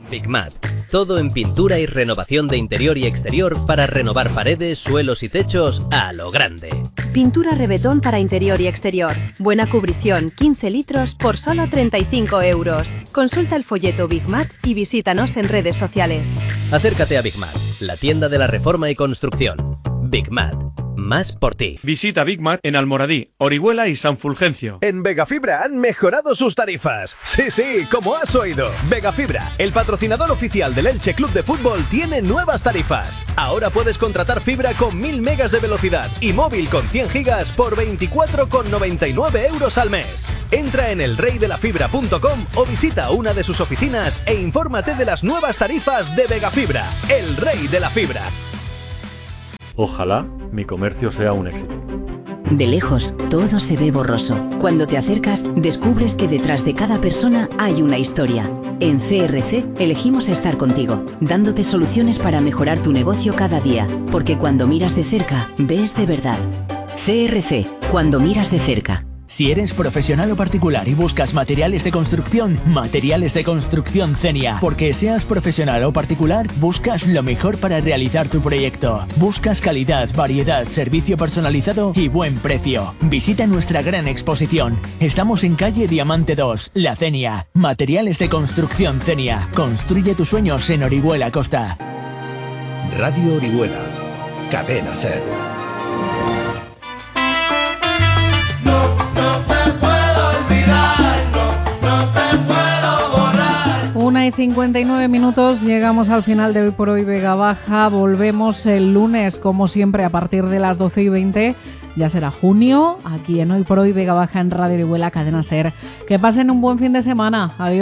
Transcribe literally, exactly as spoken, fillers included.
Bigmat. Todo en pintura y renovación de interior y exterior para renovar paredes, suelos y techos a lo grande. Pintura Rebetón para interior y exterior. Buena cubrición, quince litros por solo treinta y cinco euros. Consulta el folleto Bigmat y visítanos en redes sociales. Acércate a Bigmat, la tienda de la reforma y construcción. Bigmat. Más por ti. Visita Bigmat en Almoradí, Orihuela y San Fulgencio. En Vegafibra han mejorado sus tarifas. Sí, sí, como has oído. Vegafibra, el patrocinador oficial del Elche Club de Fútbol, tiene nuevas tarifas. Ahora puedes contratar fibra con mil megas de velocidad y móvil con cien gigas por veinticuatro con noventa y nueve euros al mes. Entra en el rey de la fibra punto com o visita una de sus oficinas e infórmate de las nuevas tarifas de Vegafibra, el rey de la fibra. Ojalá mi comercio sea un éxito. De lejos, todo se ve borroso. Cuando te acercas, descubres que detrás de cada persona hay una historia. En C R C elegimos estar contigo, dándote soluciones para mejorar tu negocio cada día, porque cuando miras de cerca, ves de verdad. C R C, cuando miras de cerca. Si eres profesional o particular y buscas materiales de construcción, Materiales de Construcción Zenia. Porque seas profesional o particular, buscas lo mejor para realizar tu proyecto. Buscas calidad, variedad, servicio personalizado y buen precio. Visita nuestra gran exposición. Estamos en calle Diamante dos, La Zenia. Materiales de Construcción Zenia. Construye tus sueños en Orihuela Costa. Radio Orihuela. Cadena Ser. una y cincuenta y nueve minutos, llegamos al final de Hoy por Hoy Vega Baja. Volvemos el lunes, como siempre, a partir de las doce y veinte. Ya será junio, aquí en Hoy por Hoy Vega Baja en Radio Orihuela, Cadena Ser. Que pasen un buen fin de semana. Adiós.